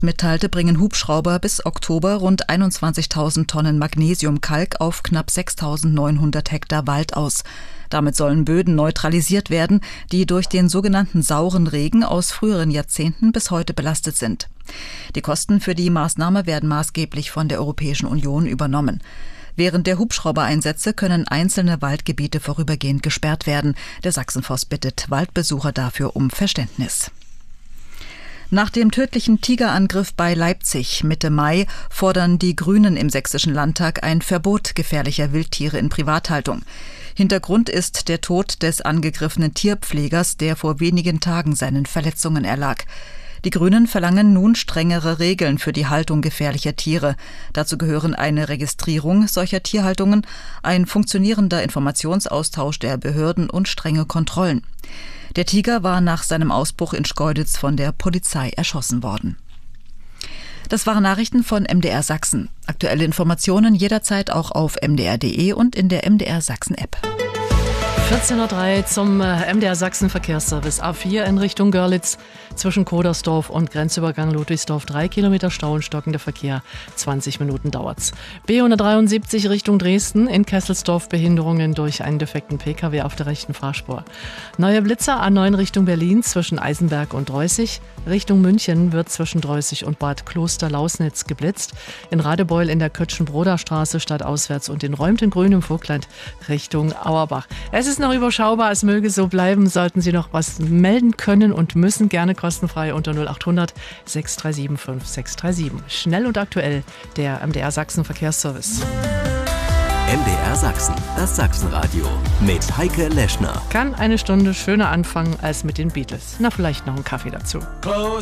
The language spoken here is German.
mitteilte, bringen Hubschrauber bis Oktober rund 21.000 Tonnen Magnesiumkalk auf knapp 6.900 Hektar Wald aus. Damit sollen Böden neutralisiert werden, die durch den sogenannten sauren Regen aus früheren Jahrzehnten bis heute belastet sind. Die Kosten für die Maßnahme werden maßgeblich von der Europäischen Union übernommen. Während der Hubschraubereinsätze können einzelne Waldgebiete vorübergehend gesperrt werden. Der Sachsenforst bittet Waldbesucher dafür um Verständnis. Nach dem tödlichen Tigerangriff bei Leipzig Mitte Mai fordern die Grünen im Sächsischen Landtag ein Verbot gefährlicher Wildtiere in Privathaltung. Hintergrund ist der Tod des angegriffenen Tierpflegers, der vor wenigen Tagen seinen Verletzungen erlag. Die Grünen verlangen nun strengere Regeln für die Haltung gefährlicher Tiere. Dazu gehören eine Registrierung solcher Tierhaltungen, ein funktionierender Informationsaustausch der Behörden und strenge Kontrollen. Der Tiger war nach seinem Ausbruch in Schkeuditz von der Polizei erschossen worden. Das waren Nachrichten von MDR Sachsen. Aktuelle Informationen jederzeit auch auf mdr.de und in der MDR Sachsen App. 14.03 Uhr zum MDR Sachsen Verkehrsservice. A4 in Richtung Görlitz zwischen Kodersdorf und Grenzübergang Ludwigsdorf 3 Kilometer Stau und stockender Verkehr. 20 Minuten dauert's. B173 Richtung Dresden in Kesselsdorf Behinderungen durch einen defekten Pkw auf der rechten Fahrspur. Neue Blitzer A9 Richtung Berlin zwischen Eisenberg und Dreußig. Richtung München wird zwischen Dreußig und Bad Kloster-Lausnitz geblitzt. In Radebeul in der Kötschen-Broder-Straße stadtauswärts und in Räumten-Grün im Vogtland Richtung Auerbach. Es ist noch überschaubar, es möge so bleiben. Sollten Sie noch was melden können und müssen, gerne kostenfrei unter 0800 637 5637. Schnell und aktuell, der MDR Sachsen Verkehrsservice. MDR Sachsen, das Sachsenradio mit Heike Leschner. Kann eine Stunde schöner anfangen als mit den Beatles. Na, vielleicht noch einen Kaffee dazu.